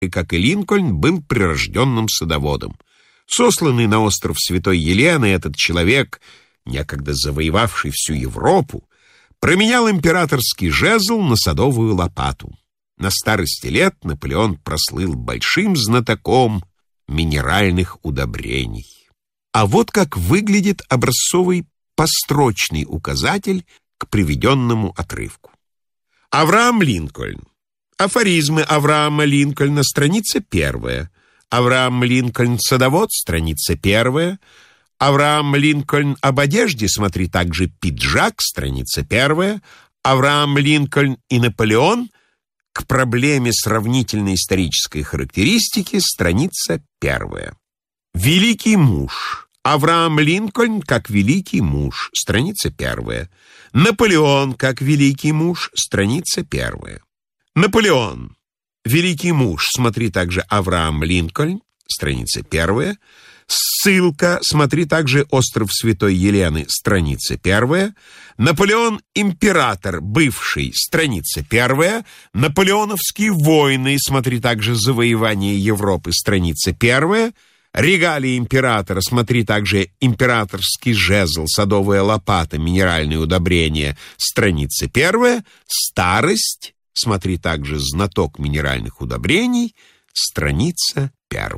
как и Линкольн, был прирожденным садоводом. Сосланный на остров Святой Елены, этот человек, некогда завоевавший всю Европу, променял императорский жезл на садовую лопату. На старости лет Наполеон прослыл большим знатоком минеральных удобрений. А вот как выглядит образцовый построчный указатель к приведенному отрывку. Авраам Линкольн. Афоризмы Авраама Линкольна, страница 1. Авраам Линкольн садовод, страница 1. Авраам Линкольн об одежде, смотри также пиджак, страница 1. Авраам Линкольн и Наполеон к проблеме сравнительной исторической характеристики, страница 1. Великий муж. Авраам Линкольн как великий муж, страница 1. Наполеон как великий муж, страница 1. Наполеон. Великий муж, смотри также Авраам Линкольн, страница 1. Ссылка, смотри также «Остров Святой Елены», страница 1. Наполеон император, бывший, страница 1. Наполеоновские войны, смотри также «Завоевание Европы», страница 1. Регалии императора, смотри также «Императорский жезл», «Садовая лопата», «Минеральные удобрения», страница 1. Старость, смотри также «Знаток минеральных удобрений», страница 1.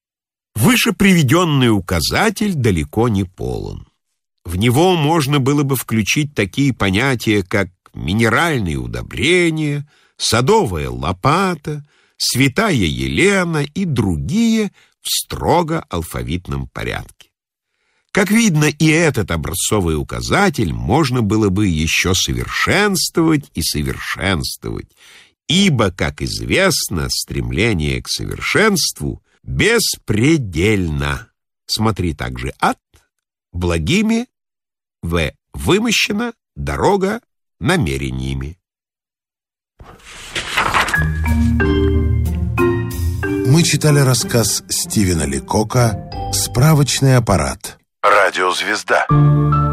Выше приведенный указатель далеко не полон. В него можно было бы включить такие понятия, как минеральные удобрения, садовая лопата, святая Елена и другие в строго алфавитном порядке. Как видно, и этот образцовый указатель можно было бы еще совершенствовать и совершенствовать, ибо, как известно, стремление к совершенству беспредельно. Смотри также ад, благими, в, вымощена, дорога, намерениями. Мы читали рассказ Стивена Ликока «Справочный аппарат». Радиозвезда.